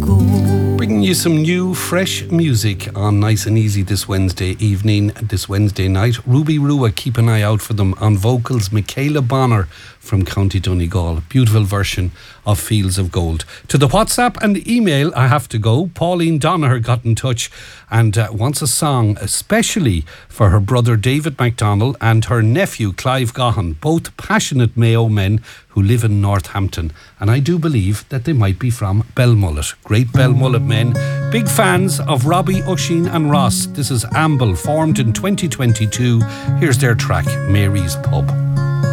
Bringing you some new, fresh music on Nice and Easy this Wednesday evening, this Wednesday night. Ruby Rua, keep an eye out for them. On vocals, Michaela Bonner from County Donegal. Beautiful version of Fields of Gold. To the WhatsApp and the email, I have to go. Pauline Donaher got in touch and wants a song especially for her brother David MacDonald and her nephew Clive Gahan, both passionate Mayo men who live in Northampton. And I do believe that they might be from Belmullet. Great Belmullet men. Big fans of Robbie, Oisin and Ross. This is Amble, formed in 2022. Here's their track, Mary's Pub.